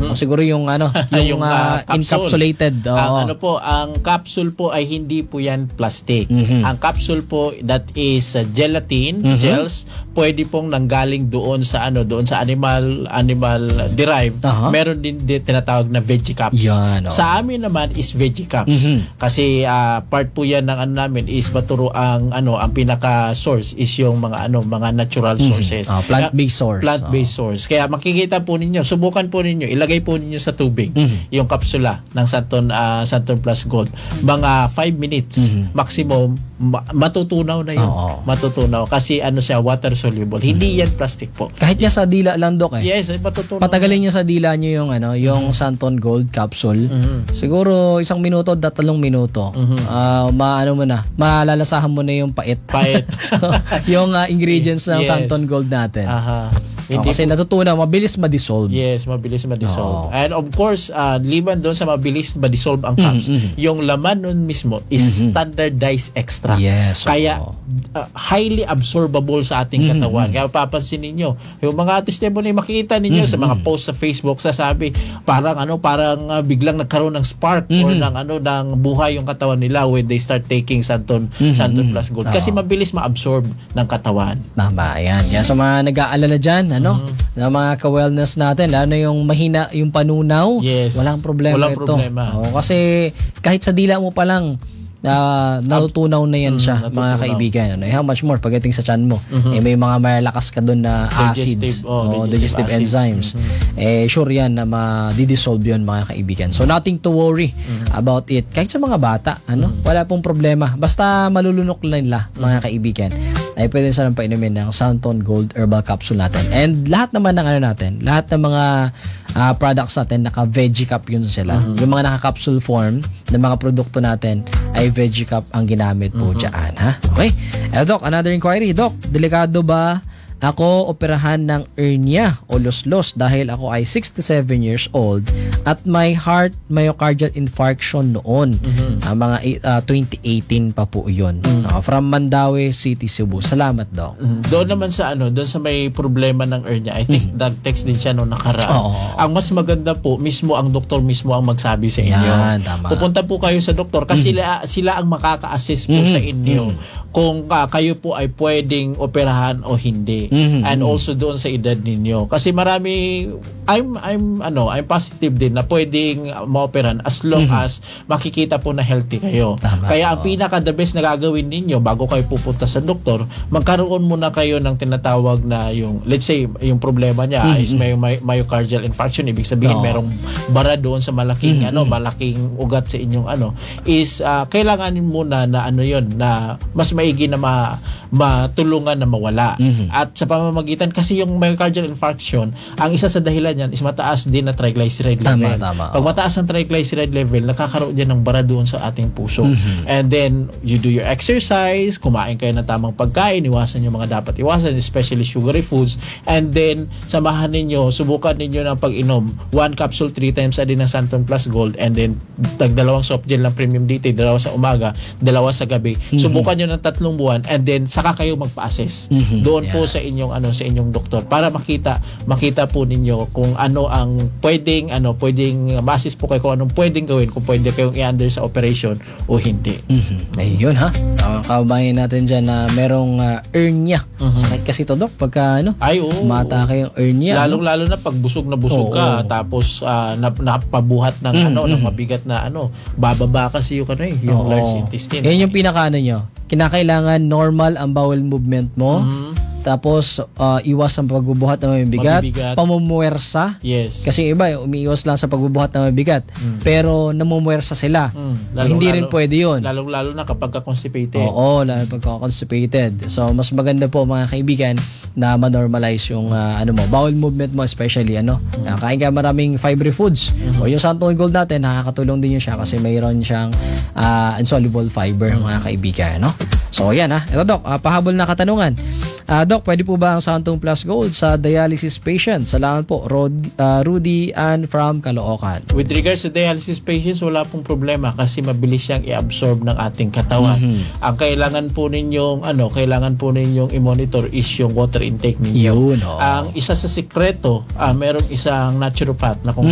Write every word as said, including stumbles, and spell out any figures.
Mm-hmm. O siguro yung ano, yung, yung uh, uh, encapsulated. Oo. Ang ano po, ang capsule po ay hindi po yan plastic. Mm-hmm. Ang capsule po that is uh, gelatin, mm-hmm. gels, pwede pong nanggaling doon sa ano, doon sa animal animal derived. Uh-huh. Meron din, din tinatawag na veggie caps. Yan, oh. Sa amin naman is veggie caps. Mm-hmm. Kasi uh, part po yan ng ano namin is maturo ang ano, ang pinaka source is yung mga ano, mga natural sources. Mm-hmm. Oh, plant-based source. Plant-based oh. source. Kaya makikita po ninyo, subukan po ninyo, ilagay po ninyo sa tubig mm-hmm. yung kapsula ng Santon uh, Santon Plus Gold. Mga five minutes mm-hmm. maximum, ma- matutunaw na yun. Oh, oh. Matutunaw. Kasi ano siya, water soluble. Mm-hmm. Hindi yan plastic po. Kahit niya sa dila lang, Dok, eh. Yes, matutunaw. Patagalin niyo sa dila niyo yung ano, yung mm-hmm. Santon Gold capsule. Mm-hmm. Siguro isang minuto, tatlong minuto. Mm-hmm. Uh, maano mo na, malalasahan mo na yung pait. Pait. yung uh, ingredients ng yes. Santon Gold natin. Aha. Oh, kasi natutunan, mabilis ma-dissolve. Yes, mabilis ma-dissolve. Oh. And of course, uh, liban doon sa mabilis ma-dissolve ang caps, mm-hmm. yung laman nun mismo is mm-hmm. standardized extra. Yes. Kaya uh, highly absorbable sa ating mm-hmm. katawan. Kaya papansin ninyo, yung mga testimony makikita ninyo mm-hmm. sa mga post sa Facebook, sasabi, parang ano, parang uh, biglang nagkaroon ng spark mm-hmm. or ng ano, ng buhay yung katawan nila when they start taking Santon, mm-hmm. Santon Plus Gold. Kasi oh. mabilis ma-absorb ng katawan. Tama, yan. Yan sa mga nag-aalala dyan, ano, mm-hmm. na mga ka-wellness natin, lalo na yung mahina yung panunaw, yes. walang problema walang ito. Problema. Oo, kasi kahit sa dila mo pa lang, Uh, natutunaw na yan siya, mm, mga kaibigan. Ano, how much more pagdating sa tiyan mo? Mm-hmm. Eh, may mga malakas ka doon na acids, oh, oh, digestive, digestive enzymes. Mm-hmm. Eh, sure yan na ma-dissolve yun, mga kaibigan. So, nothing to worry mm-hmm. about it. Kahit sa mga bata, ano, mm-hmm. wala pong problema. Basta malulunok lang nila, mga mm-hmm. kaibigan, ay pwede silang painumin ng Santon Gold Herbal Capsule natin. And lahat naman ng ano natin, lahat ng mga uh, products natin, naka-veggie cap yun sila. Mm-hmm. Yung mga naka-capsule form ng mga produkto natin ay veggie cap ang ginamit po mm-hmm. dyan, ha? Okay. Eh, Doc, another inquiry. Doc, delikado ba ako operahan ng hernia o los-los dahil ako ay sixty-seven years old at may heart myocardial infarction noon. Mm-hmm. Uh, mga uh, twenty eighteen pa po yun. Mm-hmm. Uh, from Mandaue City, Cebu. Salamat, Doc. Mm-hmm. Doon naman sa ano, doon sa may problema ng hernia, I think mm-hmm. nag-text din siya noong nakaraan. Oh. Ang mas maganda po, mismo ang doktor mismo ang magsabi sa inyo. Yan, tama. Pupunta po kayo sa doktor kasi mm-hmm. sila, sila ang makaka-assist po mm-hmm. sa inyo. Mm-hmm. Kung uh, kayo po ay pwedeng operahan o hindi. Mm-hmm. And also doon sa edad ninyo. Kasi marami, I'm I'm ano, I'm positive din na pwedeng maoperahan as long mm-hmm. as makikita po na healthy kayo. Tama. Kaya ang pinaka the best na gagawin ninyo bago kayo pupunta sa doktor, magkaroon muna kayo ng tinatawag na yung, let's say, yung problema niya mm-hmm. is may, may myocardial infarction, ibig sabihin no. merong bara doon sa malaking mm-hmm. ano, malaking ugat sa inyong ano, is uh, kailanganin muna na ano yon na mas maigi na ma, matulungan na mawala. Mm-hmm. At sa pamamagitan, kasi yung myocardial infarction, ang isa sa dahilan yan is mataas din na triglyceride level. Tama, tama. Pag mataas ang triglyceride level, nakakaroon din ng bara doon sa ating puso. Mm-hmm. And then, you do your exercise, kumain kayo ng tamang pagkain, iwasan yung mga dapat iwasan, especially sugary foods. And then, samahan ninyo, subukan ninyo ng pag-inom. One capsule three times a day ng Santon Plus Gold, and then, tagdalawang soft gel ng Premium D T, dalawa sa umaga, dalawa sa gabi. Mm-hmm. Subukan nyo ng tatlong buwan, and then, saka kayo magpa-assess. Mm-hmm. Doon yeah. po sa inyong ano sa inyong doktor para makita makita po ninyo kung ano ang pwedeng ano pwedeng ma-assist po kayo kung anong pwedeng gawin, kung pwede kayong i-under sa operation o hindi. Mm-hmm. Ayun ha. Uh, kabayan natin diyan na merong uh, hernia. Mm-hmm. Sakit kasi to, Dok, pagka ano ay oo, matake yung hernia. Lalong lalo na pag busog na busog oo, ka oo. tapos uh, napabuhat ng mm-hmm. ano ng mabigat na ano bababa kasi yung ano eh, yung oo. large intestine. Yan yung pinaka ano nyo. Kinakailangan normal ang bowel movement mo. Mm-hmm. Tapos, uh, iwas ang pagbubuhat na mabibigat. Mabibigat. Pamumuwersa. Yes. Kasi iba, umiiwas lang sa pagbubuhat na mabigat. Mm. Pero, namumuwersa sila. Mm. Lalong, hindi rin lalo, pwede yun. Lalong-lalo na kapag ka-constipated. Oo, lalo pagka constipated. So, mas maganda po, mga kaibigan, na ma-normalize yung uh, ano mo, bowel movement mo, especially, ano. Mm. Uh, kain ka maraming fibery foods. Mm-hmm. O yung Santon Gold natin, nakakatulong din yun siya kasi mayroon siyang uh, insoluble fiber, mm. mga kaibigan, no? So, yan ha. Ito, Doc, uh, pahabol na katanungan. Uh, Doc, pwede po ba ang Santon Plus Gold sa dialysis patient? Salamat po, Rod, uh, Rudy Ann from Caloocan. With regards to dialysis patients, wala pong problema kasi mabilis siyang i-absorb ng ating katawan. Mm-hmm. Ang kailangan po ninyong ano, kailangan po ninyong i-monitor is yung water intake ninyo. Yun, oh. Ang isa sa sikreto, uh, merong isang naturopath na kung